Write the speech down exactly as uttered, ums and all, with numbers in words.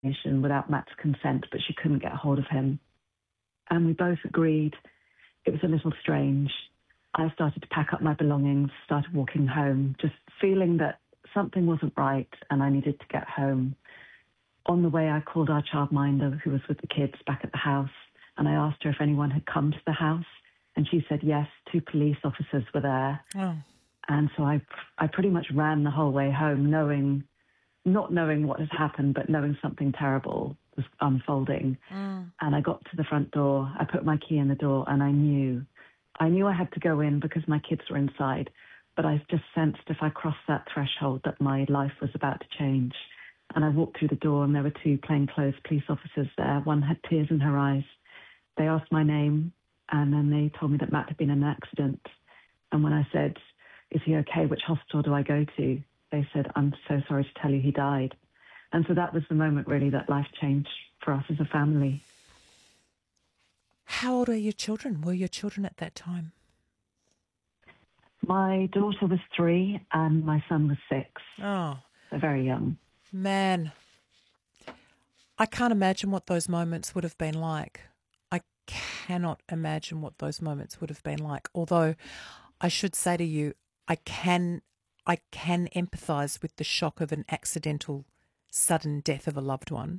without Matt's consent, but she couldn't get hold of him. And we both agreed it was a little strange. I started to pack up my belongings, started walking home, just feeling that something wasn't right and I needed to get home. On the way, I called our childminder who was with the kids back at the house, and I asked her if anyone had come to the house, and she said yes, two police officers were there. Oh. And so I, I pretty much ran the whole way home, knowing, not knowing what had happened, but knowing something terrible was unfolding. Mm. And I got to the front door, I put my key in the door, and I knew, I knew I had to go in because my kids were inside, but I just sensed if I crossed that threshold that my life was about to change. And I walked through the door and there were two plainclothes police officers there. One had tears in her eyes. They asked my name and then they told me that Matt had been in an accident. And when I said, is he okay? Which hospital do I go to? They said, I'm so sorry to tell you he died. And so that was the moment really that life changed for us as a family. How old are your children? Were your children at that time? My daughter was three and my son was six. Oh. They're very young. Man, I can't imagine what those moments would have been like. I cannot imagine what those moments would have been like. Although I should say to you, I can I can empathise with the shock of an accidental, sudden death of a loved one.